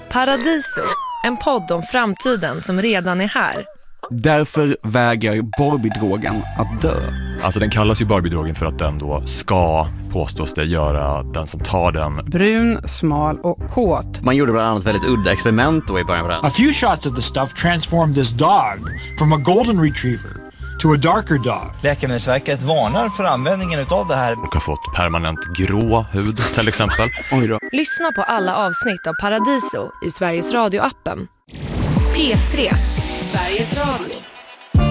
Paradiso, en podd om framtiden som redan är här. Därför vägrar Barbie-drogen att dö. Alltså den kallas ju Barbie-drogen för att den då ska, påstås det, göra den som tar den brun, smal och kåt. Man gjorde bland annat väldigt udda experiment då i början på den. A few shots of the stuff transformed this dog from a golden retriever to a darker dog. Läkemedelsverket varnar för användningen av det här. och har fått permanent grå hud till exempel. Oj då. Lyssna på alla avsnitt av Paradiso i Sveriges Radio-appen. P3, Sveriges Radio.